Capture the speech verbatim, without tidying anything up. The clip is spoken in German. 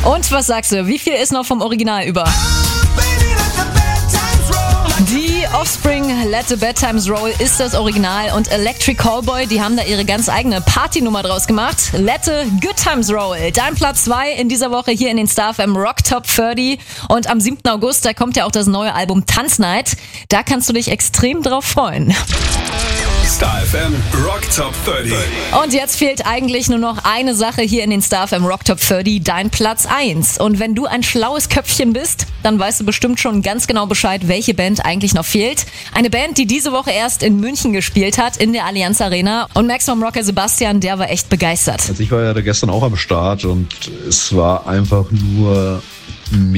Und was sagst du, wie viel ist noch vom Original über? Die Offspring Let the Bad Times Roll ist das Original und Electric Callboy, die haben da ihre ganz eigene Partynummer draus gemacht. Let the Good Times Roll. Dein Platz zwei in dieser Woche hier in den Star F M Rock Top dreißig. Und am siebten August, da kommt ja auch das neue Album Tanznight. Da kannst du dich extrem drauf freuen. Star F M Rock Top dreißig. Und jetzt fehlt eigentlich nur noch eine Sache hier in den Star F M Rock Top dreißig, dein Platz eins. Und wenn du ein schlaues Köpfchen bist, dann weißt du bestimmt schon ganz genau Bescheid, welche Band eigentlich noch fehlt. Eine Band, die diese Woche erst in München gespielt hat, in der Allianz Arena. Und Max vom Rocker Sebastian, der war echt begeistert. Also ich war ja da gestern auch am Start und es war einfach nur mega.